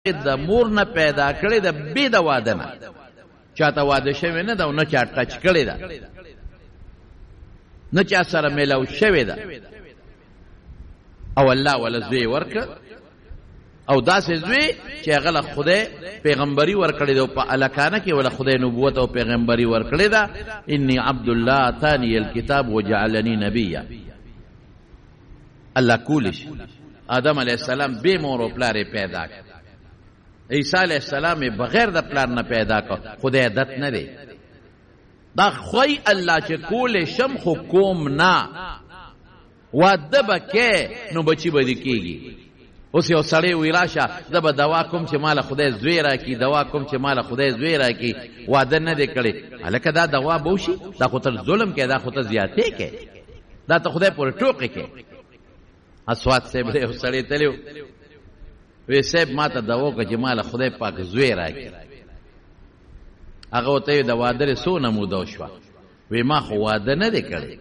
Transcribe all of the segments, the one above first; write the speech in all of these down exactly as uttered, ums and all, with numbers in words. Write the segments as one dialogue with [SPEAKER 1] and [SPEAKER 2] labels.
[SPEAKER 1] د مور نه پیدا کړی د بې د واده نه چاته واده شوی نه ده او نه چا ټچ کړی ده نه چا سره میلاو شوی ده او الله ولا زوی ورکړ او داسې زوی چې هغه له خدای پیغمبري ورکړې ده او په الکانه کې ولا خدای نبوت او پیغمبري ورکړې ده انی عبد الله اتانی الکتاب وجعلنی نبیا الله کولش آدم علیه السلام بے مور او پلار پیدا کړ عیسی علیه السلام بغیر د پلار نه پیدا کړ خدای عادت نه دی دا خوای الله چې کول شم خو کوم نه واده بکې نو بچی به کېږي اوس یو سړی وی راشه زه به دوا کوم چې ماله خدای زوی راکړي دوا کوم چې ماله خدای زوی راکړي واده نه دی کړی هلکه دا دوا به وشي دا خو ته ظلم کوې دا خو ته زیاتې کوې دا ته خدای پورې ټوقې کوې اسوات صاحب دی یو سړی تللی وی صاحب ما ته دوا وکړه چې ماله خدای پاک زوی راکړي هغه ورته وی د واده څو نموده وشوه وی ما خو واده نه دی کړی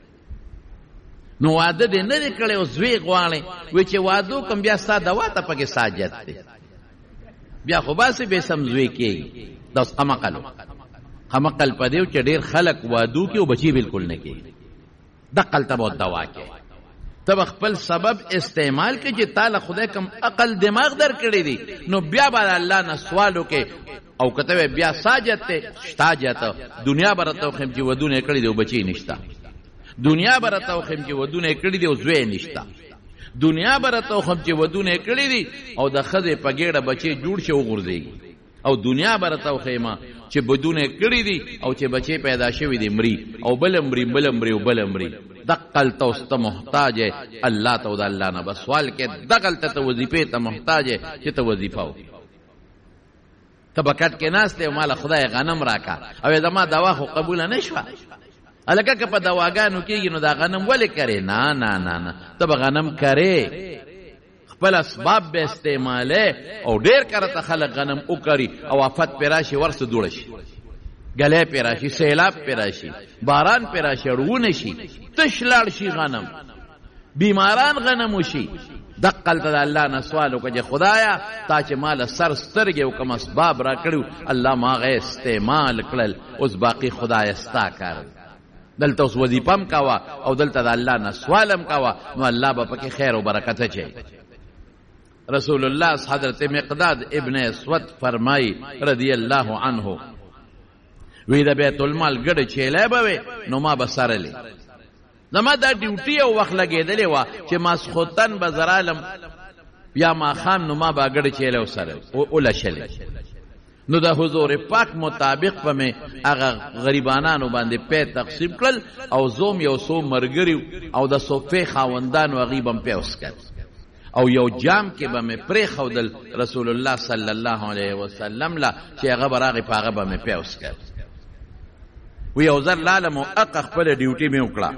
[SPEAKER 1] نو واده دې نه دی کړی او زوی غواړې وی چې واده وکړم بیا ستا دوا ته پکې ساجت دی بیا خو باسې بې سم زوی کېږي دا اوس قمقل قمقل په دی چې ډېر خلک وادو کې او بچي بلکل نه کېږي دقل ته به دوا کې ته به خپل سبب استعمال کې چې تا له خدای کم عقل دماغ در کړی دی نو بیا به الله نه سوال وکې او که ته بیا ساجت دی شتا جت دنیا به راته وښیم چې ودونه یې کړي دی او بچي یې نشته دنیا به راته وښیم چې ودونه یې کړي دي او زوی یې نشته دنیا به راته وښیم چې ودونه یې کړي دي او د ښځې په ګېډه بچی جوړ شي وغورځېږي او دنیا به راته وښیمه چې بدونه یې کړي دي او چې بچی پیدا شوي دي مري او بله مري بله مري او بله مري دقلته اوس ته محتاج یې الله ته او د الله نه بس سوال کې دقلته ته وظیفې ته محتاج یې چې ته وظیفه وکړې ته به کټ کې ناست یې او ماله خدای غنم راکړه او زما دوا خو قبوله نه شوه هلکه که په دواګانو کېږي نو دا غنم ولې کرې نه نه نه نه ته به غنم کرې خپل اسباب به استعمالې او ډېر کره ته خلک غنم وکري او آفت پې راشي ورسه دوړه شي ګلی پې راشي سیلاب پې راشي باران پې راشي اړونه شي تش لاړ شي غنم بیماران غنم وشي دقلته د الله نه سوال وکړه چې خدایا تا چې ماله سر سترګې او کوم اسباب را کړي الله ما هغه استعمال کړل اوس باقي خدای ستا کار دلته اوس وظیفم کوه او دلته د الله نه سوالم کوه نو الله به پکې خیر او برکت اچوي رسول الله حضرت مقداد ابن اسود فرمایي رضی الله عنه وی د بیت المال ګډه چیلې به وي نو ما به سرلې زما دا ډیوټي او وخت لګېدلې وه چې ماسخوتن به زرالم یا ماښام نو ما به ګډه چیلې وسره ولشلې نو د حضور پاک مطابق په مې هغه غریبانانو باندې پی تقسیم کړل او زوم یو څو ملګري او د صوفې خاوندانو هغوی به م پی وسکل او یو جام کې به مې پرېښودل رسول الله صلی الله علیه وسلم له چې هغه به راغی په هغه به مې پی وسکل و یو ځل لالم او اقه خپله ډیوټي مې وکړه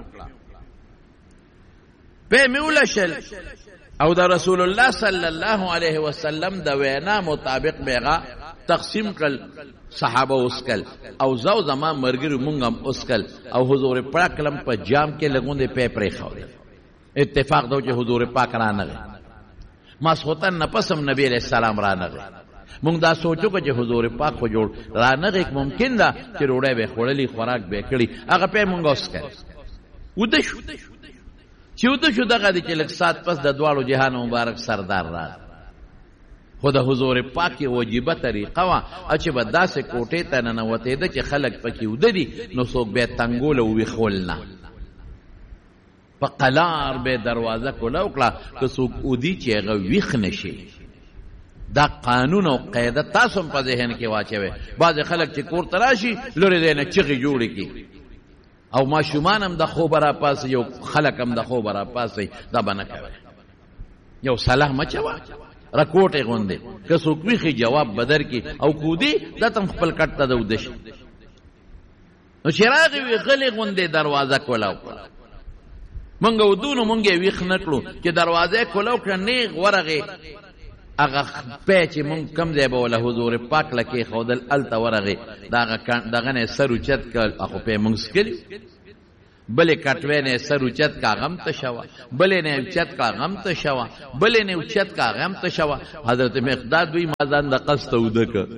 [SPEAKER 1] پی مې ولشل او د رسول الله صلی الله علیه وسلم د وینا مطابق به هغه تقسیم کړل صحابه اسکل او زو زما مرګري مونږ هم اسکل او حضور پاک لم په جام کې لګوندې پی پرېښودل اتفاق دا چې حضور پاک رانغی ماسخوتن نه پس هم نبی علیہ السلام رانغی مونږ دا سوچو که چې حضور پاک خو جوړ رانغی ممکن ده چې ډوډۍ به یې خوړلي خوراک به یې کړي هغه پی مونږ اسکل وده شو چې وده شو دغه دی چې لږ ساعت پس د دواړو جهان مبارک سردار راغی خو د حضور پاک وجیبه طریقه وه چې به داسې کوټې ته ننوتېده چې خلک پکې وده دي نو څوک به یې تنګول او ویښول نه په قلار به دروازه کوله وکړه که څوک ودي چې هغه ویښ نه شي دا قانون او قاعده تاسو هم په ذهن کې واچوئ بعضې خلک چې کور ته راشي لرې دی نه چغې جوړې کړي او ماشومان هم د خوبه راپاڅي یو خلک هم د خوبه راپاڅي دا به نه کوئ یو صلاح مچوه رکوټې غوندې که څوک ویښي جواب به درکړي او کودي دا ته هم خپل کټ ته د وده شي نو چې راغې وي غلې غوندې دروازه کوله وکړه مونږ ودو نو مونږ یې ویښ نه کړو چې دروازه یې کوله وکړه نیغ ورغې هغه پی چې مونږ کم ځای به وله حضور پاک له کېښودل هلته ورغې د هغه دغه نه یې سر اوچت کړل خو پی مونږ څکلي بلې کټوې نه سر اوچت کا غم ته شوه، بلې نه اوچت کا غم ته شوه، بلې نه اوچت کا غم ته شوه. حضرت مقداد وی ما ځان د قصد ته اوده که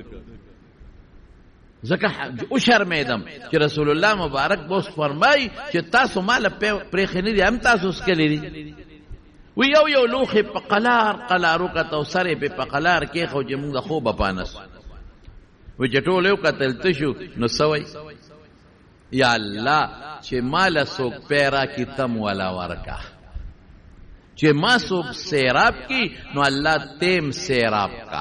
[SPEAKER 1] ځکه وشرمېدم چې رسول الله مبارک بوس فرمایي چې تاسو ماله پرېښې نه دي، هم تاسو څکلي دي. وی یو یو لوښې په قلار قلار وکته او سر یې پې په قلار کېښو چې مونږ د خوبه پانس وی چې ټول یو کتل ته شو نو سوی یا الله چې ماله څوک پیرا کی تم والا ورکا، چې ما څوک سیراب کی نو الله تیم سیراب کا.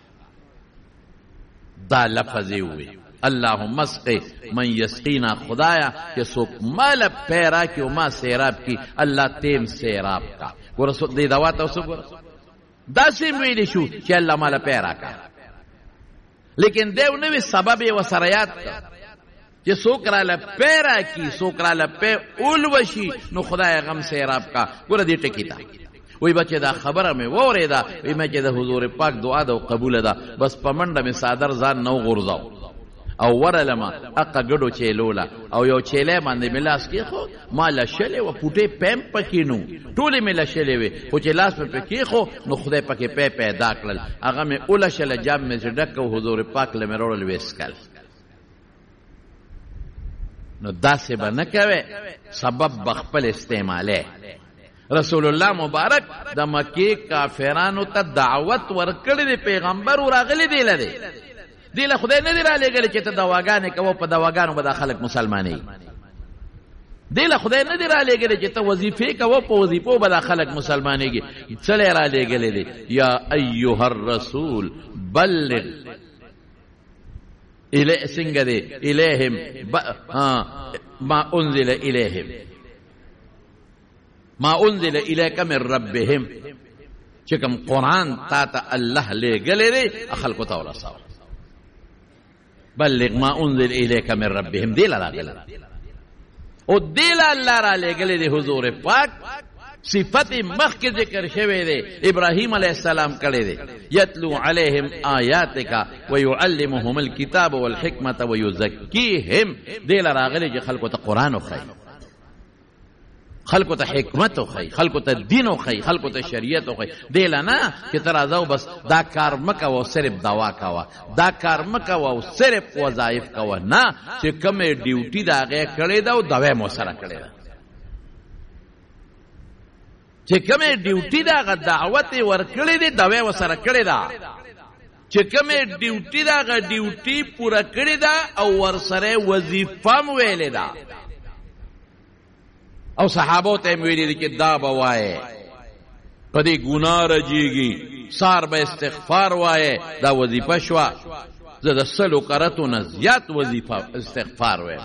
[SPEAKER 1] دا لفظ وی اللهم اسقی من یسقینا، خدایا چې څوک ماله پیرا کی او ما سیراب کی الله تیم سیراب کا. ورسول دې دوا تاسو ګور داسې ویلی شو چې الله ماله پیرا کا، لیکن دیو نوی سبب و سریات چې څوک راله پیرا کی څوک راله پی اولوشي نو خدای غم سیراب کا. ګوره دې ټکي ته وی بچه دا خبره مې واورېده، وی مې چې د حضور پاک دعا ده او قبوله ده، بس په منډه مې صادر ځان نو غورځاو او ورلمه اقا ګډو چیلوله او یو چیلې باندې مې لاس کېښو، ما لشلې وه پوټې پیم پکې نو ټولې مې لشلې وې، خو چې لاس مې پې کېښو نو خدای پکې پی پیدا کړل، هغه مې ولشله جام مې چې ډک او حضور پاک له مې روړل ویسکل. نو داسې به نه کوې، سبب به خپل استعمالی. رسول الله مبارک د مکې کافرانو ته دعوت ورکړی دی، پیغمبر وراغلی دی له دی دی له خدای نه دی رالیږلی چې ته دواګانې کوه، په دواګانو به دا خلک مسلمانېږي. دی له خدای نه دی رالیږلی چې ته وظیفې کوه، په وظیفو به دا خلک مسلمانېږي. څه رالیږلی دی؟ یا ایها الرسول بلغ څنګه دی الیهم ما انزل الیهم ما انزل الیک من ربهم، چې کوم قرآن تا ته الله لېږلی دی خلکو ته ورسوه. بلغ ما انزل الیک من ربهم دی له راغلی او دی له الله را لېږلی دی حضور پاک. صفت مخکې ذکر شوی دی، ابراهیم علیه السلام کړی دی، یتلو علیهم آیاتک ویعلمهم الکتاب والحکمة ویزکیهم. دی له راغلی چې خلکو ته قرآن وښایي، خلکو ته حکمت وښایي، خلکو ته دین وښایي، خلکو ته شریعت وښایي. دی له نه چې ته راځه او بس دا کار مه کوه او صرف دوا کوه، دا کار مه کوه او صرف وظایف کوه، نه چې کومې ډیوټي د هغې کړې ده او دوی مو سره کړې ده، چې کومې ډیوټي د هغه دعوت یې ورکړې دی دوی ورسره کړې ده، چې کومې ډیوټي د هغه ډیوټي پوره کړې ده او ورسره وظیفه م ویلې ده. او صحابو ته ویلي دي چې دا به وایې په دې ګناه رجیږي، سار به استغفار وایې، دا وظیفه شوه. زه د سلو کرتو نه زیات وظیفه استغفار وایم.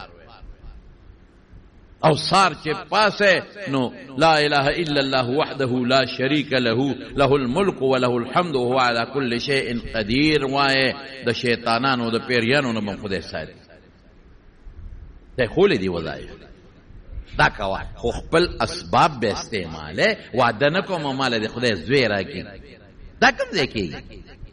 [SPEAKER 1] او سار چې پاسه نو لا اله الا الله وحده لا شریک له له الملك وله الحمد وهو على كل شيء قدير وایې. د شیطانانو د پیریانو نه خدای ساتي. ته خولې دی وظایف دا کوه، خو خپل اسباب به استعماله. وعده نه کوم مال د خدای زوی راکړي، دا کوم ځای کېږي؟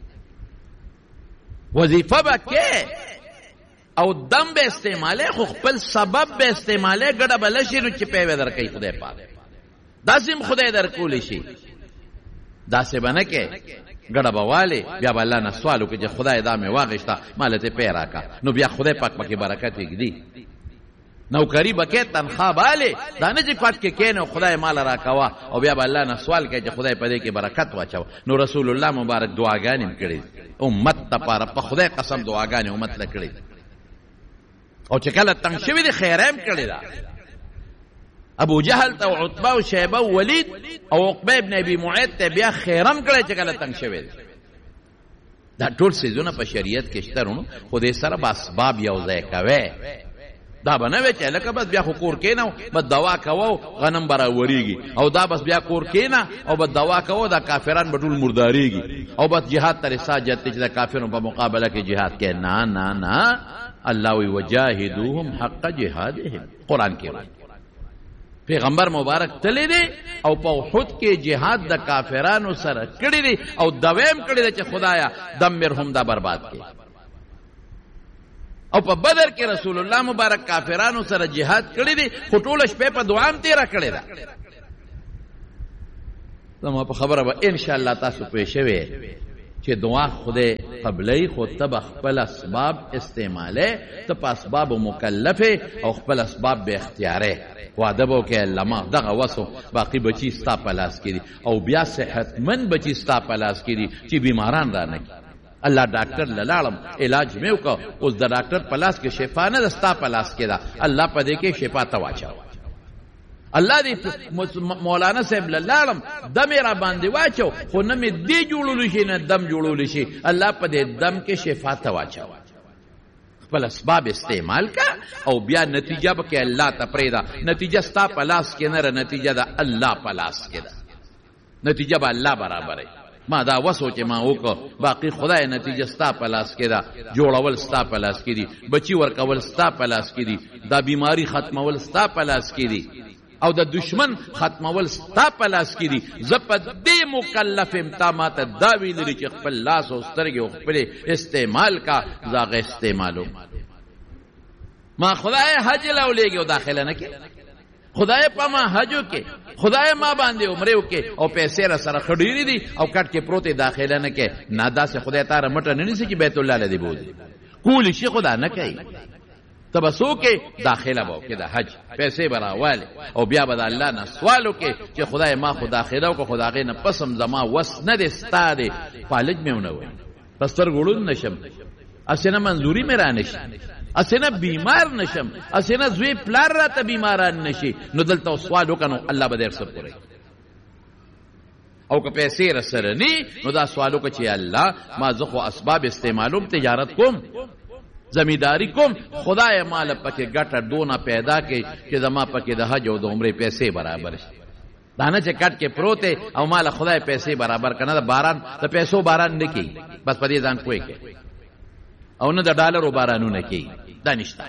[SPEAKER 1] وظیفه به کې او دم به استعماله، خو خپل سبب به استعماله. ګډه به لشي نو چې پیوې در کوي خدای پاک، داسې هم خدای در کولی شي. داسې به نه کې ګډه به والې، بیا به الله نه سوال وکړي چې خدای دا مې واغېسته ماله ته پی راکړه، نو بیا خدای پاک پکې برکت وږدي. نوکری بکې تنخوا باله، دا نه چې پټ کې کېنه خدای مال راکوه او بیا به الله نه سوال کوي چې خدای په دې کې برکت واچو. نو رسول الله مبارک دعاګانې هم کړې امت لپاره، په خدای قسم دعاګانې امت له کړې. او چې کله تنګ شوي دي خیره هم کړې ده. ابو جهل ته او عتبه او شیبه او ولید او عقبه ابن ابي معيط ته بیا خیره هم کړې چې کله تنګ شوي دي. دا ټول څیزونه په شریعت کې شته، نو خو دې سره به اسباب یو ځای کوي. دا به نه وي چې لکه بس بیا خو کور کېنه بس دوا کوو غنم به راورېږي، او دا بس بیا کور کېنه او بس دوا کوو دا کافران به ټول مردارېږي، او بس جهاد ته رساجت چې د کافرو په مقابله کې جهاد کوي. نه نه نه، الله وی وجاهدوهم حق جهادهم. قرآن کې وایي پیغمبر مبارک تللی دی او په احد کې جهاد د کافرانو سره کړی دی او دویم کړی دی چې خدایا دمرهم دا برباد کړي. او په بدر کې رسول الله مبارک کافرانو سره جهاد کړی دی خو ټوله شپه په دعا هم تیره کړې ده زما په خبره به ان شاء الله تاسو پوه شئ چې دعا خدای قبلې خو تب خپل اسباب استعماله ته په اسباب مکلفه او خپل اسباب به اختیاره وعده بو کې لما دغه وسو باقی بچی ستا په لاس کې دي او بیا صحتمند بچی ستا په لاس کې دي چې بیماران را نه الله ډاکټر لاړم علاج مې وکړ اوس د ډاکټر په لاس کې شفا نه ستا په لاس کې ده الله په دې کې شفا ته واچو الله دې مولانا صاحب لاړم دم را باندې واچو خو نه مې دې جوړول شي نه دم جوړول شي الله په دې دم کې شفا ته واچو خپل اسباب استعمال کا او بیا نتیجه به کې الله ته پرېدا نتیجه ستا په لاس کې نه نتیجه ده الله په لاس کې ده نتیجه به الله برابر ما دا وسو چې ما وکړ باقی خدای نتیجه ستا په لاس کې ده جوړول ستا په لاس کې دي بچی ورکول ستا په لاس کې دي دا بیماری ختمول ستا په لاس کې دي او د دشمن ختمول ستا په لاس کې دي زه په دې مکلف یم تا ماته دا ویلي چې خپل لاس او سترګې او خپل استعمال کا زه هغه استعمالو ما خدای حج لاولېږي او داخله نه کې خدای په ما حجو کې خدای ما باندې عمره وکي او پیسې را سره خډيري دي او کټ کې پروت داخله نه کې نادا سے خدای تعالی مټ نه نسی چې بیت الله لدی بوزي کولی شي خدا نه کوي تبسو کې داخله وو کې د حج پیسې براواله او بیا به الله نه سوالو کې چې خدای ما خو داخله او خدای نه پسم زما وس نه دي ستاره پالج مې ونه وي پستر ګړون نشم اسنه منظوري مې را نشي اسنه بیمار نشم اسنه زوی پلار را ته بیماران نشي نو دلته سوال وکړو الله به در سره پوره او که پیسې را سره ني نو دا سوالو کې چې الله ما زه خو اسباب استعمالوم تجارت کوم زمینداری کوم خدای مال پکې ګټه دونه پیدا کړي چې زما پکې د حج او د عمره پیسې برابر شي دا نه چې کټ کې پروت او مال خدای پیسې برابر کنه د باران د پیسو باران نه کی بس پدې ځان کوی کې او نه د ډالرو بارانونه کی دا نشته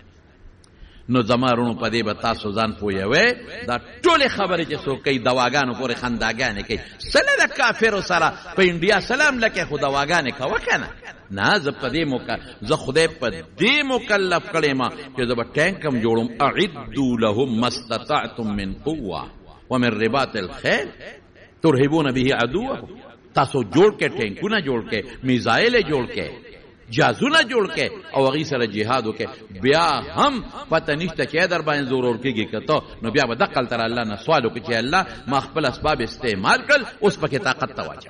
[SPEAKER 1] نو زمارونو پدې به تاسو ځان پویوي دا ټول خبرې چې څوک کوي دواګانو پورې خنداګانې کوي سره د کافرو سره په انډیا سلام لکه خو دواګانې کوه کنه نه زه په دې موقع زه خدای په دې مکلف کړی ما چې زه به ټینکم جوړم اعدوا لهم ما استطعتم من قوه ومن رباط الخيل ترهبون به عدوهم تاسو جوړ کې ټینکونه جوړ کې میزایل جوړ کې جازونه جوړ کې او هغه سره جهاد وکې بیا هم پته نشته چې در باندې زور ور کېږي کته نو بیا به دقل تر الله نه سوال وکړي چې الله ما خپل اسباب استعمال کړ اوس پکې طاقت تواچو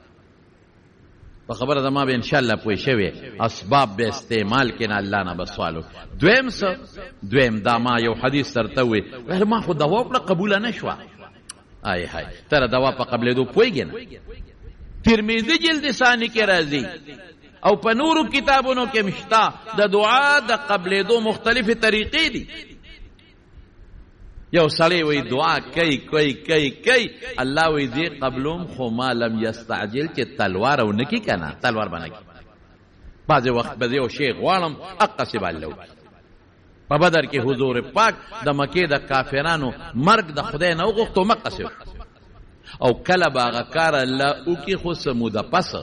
[SPEAKER 1] په خبره زما به ان شاء الله پوي شوی اسباب به استعمال کین الله نه بسوالو دویم څه دویم دا ما یو حدیث ترته وي ما خو دوا په قبول نه شو آی هاي تر دوا په قبل دو پويږي نه ترمذی جلد ثانی کې راځي او په نورو کتابونو کې مشتا د دعا د قبل دو مختلفه طریقې دي یو سړی وی دعا کوي کوي کوي کوي الله وی دې قبلهم خو ما لم یستعجل چې تلوار او نکی کنه تلوار باندې بعض وخت به یو شیخ غوانم اقصب الله په بدر کې حضور پاک د مکه د کافرانو مرګ د خدای نه وغوښتو مقصد او کله باغ کار الله او کې خو سموده پس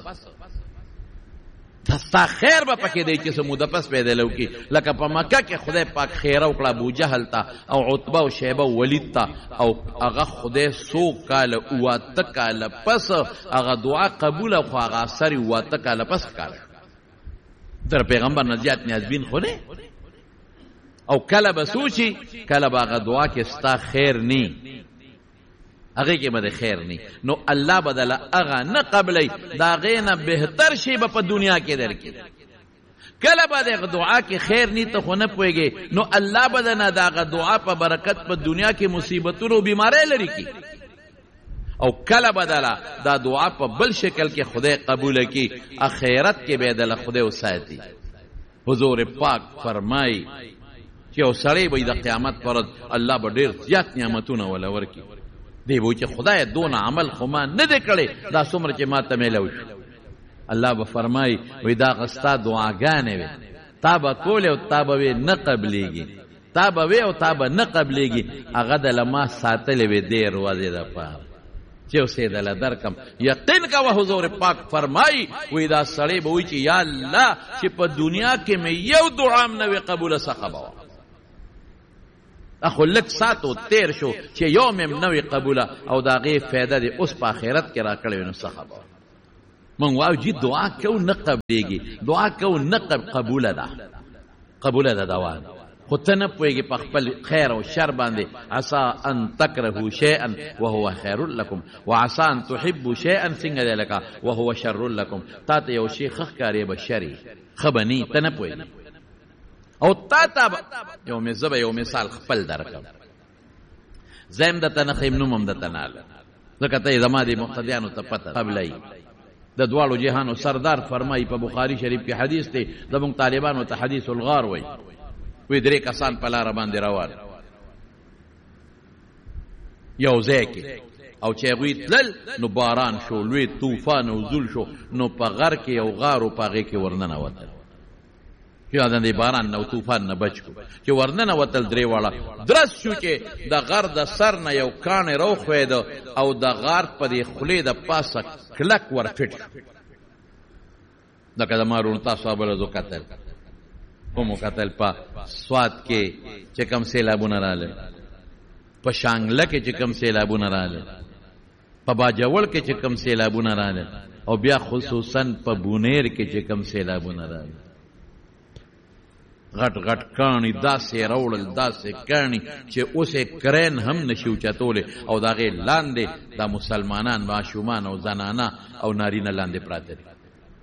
[SPEAKER 1] تستا خیر به پکې دی چې سموده پس پیدا لوکي لکه په مکه کې خدای پاک خیر او کړه ابو جهل ته او عتبه او شیبه او ولید ته او هغه خدای سو کال او تکال پس هغه دعا قبول خو هغه سری او تکال پس کړه در پیغمبر نزیات نیازبین خو نه او کله به سوچي کله به هغه دعا کې ستا خیر ني هغه کې به خیر ني نو الله بدل هغه نه قبلې دا غینه بهتر شی په دنیا کې درکې کله به د دعا کې خیر ني ته خو نه پويږي نو الله بدل دا غ دعا په برکت په دنیا کې مصیبتونو بیماری لري کی او کله بدل دا دعا په بل شکل کې خدای قبول کی اخرت کې به دل خدای وساتي حضور پاک فرمای چې او سړی به د قیامت پر الله به ډیر زیات نعمتونه ولا ورکی دی وو چې خدای دون عمل خو ما نه دې کړي دا څومره چې ما ته ملو الله به فرمای وې دا غستا دعاګانې وي تا به کول او تا به نه قبليږي تا به وي او تا به نه قبليږي هغه د لما ساتلې وي ډیر وځي د پاره چې اوسېدله درکم. یقین کوه حضور پاک فرمایي وایي دا سړی به وایي چې یا الله چې په دنیا کې مې یو دعا م نه وي قبوله څخه به وه. اخو لږ ساتو تیر شو چې یو مې م نه وي قبوله او د هغې فایده دې اوس په آخرت کې را کړی وي نو څخه به وه. مونږ وایو جي دعا کوو نه قبلېږي، دعا کوو نه قبوله ده، قبوله ده دوا ده. خو ته نه پوهېږې په خپل خیر او شر باندې. عسا ان تکرهو شیئا وهو خیر لکم وعسا ان تحبو شیئا څنګه دی لکه وهو شر لکم. تا ته یو شی ښه ښکارې به شر یي، ښه به نه ته نه پوهېږې. او تا ته یو مې زه به یو مثال خپل درکړم، زه هم درته نه ښیم نوم هم درته نه هلم ځکه ته یې زما دې مقتدیانو ته پته قبله د دواړو جهانو سردار فرمایي په بخاري شریف کې حدیث دی. زموږ طالبانو ته حدیث الغار وایي. وی درې کسان په لاره باندې روان یو ځای کې، او چې هغوی تلل نو باران شو، لوی طوفان او زول شو، نو په غر کې یو غار و په هغې کې ورننوتل. یا د دې باران نه او طوفان نه بچ کړو. چې ورننوتل درې واړه درس شو چې د غر د سر نه یو کاڼی راوښوېده او د غار په دې خولې د پاسه کلک ورفټ شو. لکه زما وروڼو تاسو ابله زو کتل کومو کتل په سوات کې چې کوم سیلابونه راغلل، په شانګله کې چې کوم سیلابونه راغلل، په باجوړ کې چې کوم سیلابونه راغلل، او بیا خصوصا په بونیر کې چې کوم سیلابونه راغلل. غټ غټ کاڼي داسې راوړل، داسې کاڼي چې اوس یې کرین هم نشي اوچتولی، او د هغې لاندې دا مسلمانان ماشومان او زنانه او نارینه لاندې پراته دي.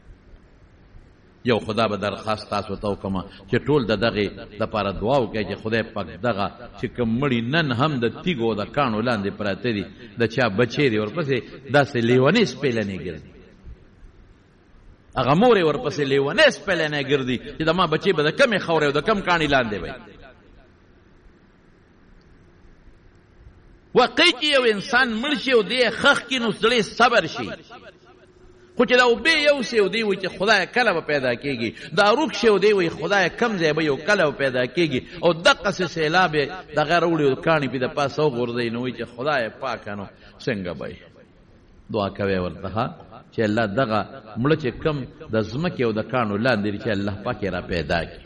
[SPEAKER 1] یو خدا به درخواست تاسو ته وکړم چې ټول د دغې دپاره دعا وکړئ چې خدای پاک دغه چې کوم مړي نن هم د تیږو او د کاڼو لاندې پراته دي، د چا بچی دی ورپسې داسې لیونې سپېلنې ګرځي، هغه مور یې ورپسې لیونې سپېلنې ګرځي چې زما بچی به د کمې خاورې او د کم کاڼي لاندې وي. واقعي چې یو انسان مړ شي او دی یې ښخ کړي نو سړی صبر شي، خو چې دا اوبې یوسي او دی وایي چې خدای کله به پیدا کېږي، دا روک شي او دی وایي خدای کم ځای به یو کله به پیدا کېږي، او دقسې سیلاب یې دغه راوړي او کاڼي پې د پاسه وغورځوي نو وایي چې خدای پاکه نو څنګه به دعا کوئ ورته چې الله دغه مړه چې کم د ځمکې او د کاڼو لاندې چې الله پاک یې را پیدا کړي.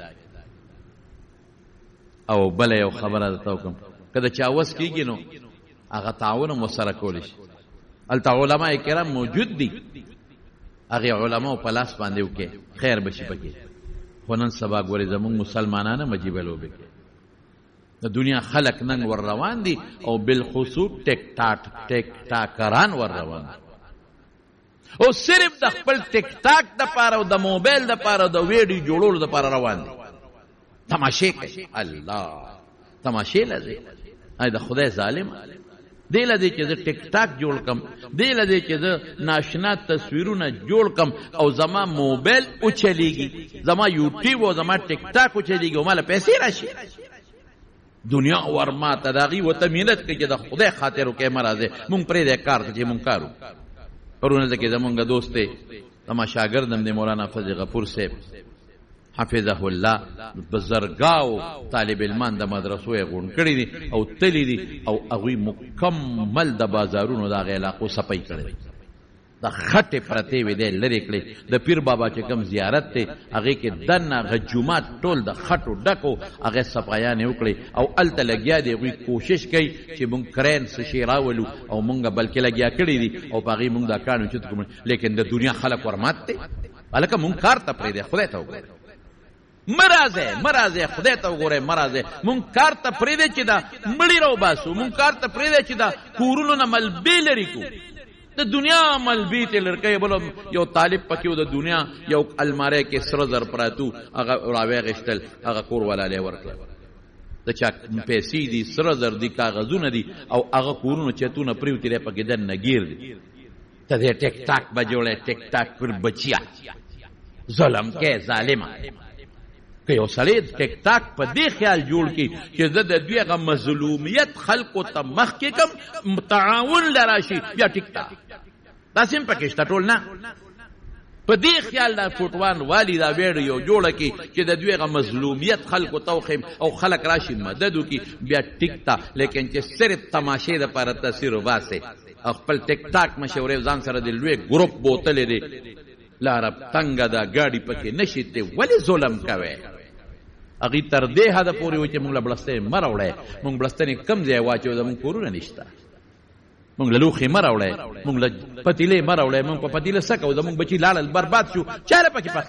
[SPEAKER 1] او بله یو خبره درته وکړم، که د چا وس کېږي نو هغه تعاون هم ورسره کولی شي. هلته علما کرام موجود دي، هغې علماو په لاس باندې وکړي خیر به شي پکې. خو نن سبا ګورې زموږ مسلمانان هم عجیبه لوبې کوي. د دنیا خلک نن ور روان دي او بالخصوص ټیک ټاک ټیک ټاکران ور روان دي، او صرف د خپل ټیک ټاک دپاره او د موبایل دپاره د ویډیو جوړولو دپاره روان دي، تماشې کوي. الله تماشې لځي ای د خدای ظالم دی له دې چې زه ټیک ټاک جوړ کم، دی له دې چې زه ناشنا تصویرونه جوړ کم او زما موبایل اوچلیږي، زما یوټیوب او زما ټیک ټاک اوچلیږي او ماله پیسې راشي. دنیا ورماته د هغې ورته مینت کوي چې د خدای خاطر وکړئ مه راځئ مونږ پرېږدی کار ته چې مونږ کار وکړو. پرونه کې زمونږ دوست دی زما شاګرد هم دی مولانا فضل غفور صاحب حفظه الله، بزرګاو طالب علمان د مدرسو یې غونډ کړي دي او تللی دي او هغوی مکمل د بازارونو د هغې علاقو صفۍ کړی دی، د خټې پرتې وې دی لرې کړې. د پیر بابا چې کوم زیارت دی هغې کې دننه هغه جومات ټول د خټو ډکو، هغې صفایانې وکړې او هلته لګیا دي. هغوی کوشش کوي چې مونږ کرین څه شی راولو او مونږ بلکې لګیا کړي دي او په هغې مونږ دا کاڼو چت کړو، لیکن د دنیا خلک ورمات دی. هلکه مونږ کار ته پرېږدی، خدای ته وګورئ، مه راځئ مه راځئ خدای ته وګورئ، مه راځئ. مونږ کار ته پرېږدی چې دا مړي راوباسو، مونږ کار ته پرېږدی چې دا کورونو نه ملبې لرې کړو. د دنیا ملبې ته لرې کوي. بله یو طالب پکې و د دنیا یو الماری کې سره زر پراتو، هغه راویغېشتل، هغه کور والالی ورکړل. د چا پیسې دي، سره زر دي، کاغذونه دي او هغه کورونو چتونه پرېوتي دی پکې دننه ګیر دي. ته دې ټیک ټاک به جوړی، ټیک ټاک پر بچیا ظلم کې ظالمه. که یو سړی ټیک ټاک په دې خیال جوړ کړي چې زه د دوی هغه مظلومیت خلکو ته مخکې کم، تعاون له راشي، بیا ټیک ټاک داسې هم پکې شته ټول نه. په دې خیال دا فوټوان والي دا ویډیو جوړه کړي چې د دوی هغه مظلومیت خلکو ته وښیم او خلک راشي مدد وکړي، بیا ټیک ټاک. لیکن چې صرف تماشې دپاره تصویر وباسئ خپل ټیک ټاک مشورې ځان سره د لوی ګروپ بوتلې دي لاره تنګه ده ګاډي پکې نشي ته ولې ظلم کوي هغې تر دې حده پورې و چې موږ له بړستنې مه راوړی موږ بړستنې کم ځای واچو زموږ کورونه نشته موږ له لوښې مه راوړی موږ له پتیلې مه راوړی موږ په پتیله څه کوو زموږ بچي لاړل برباد شو چاره پکې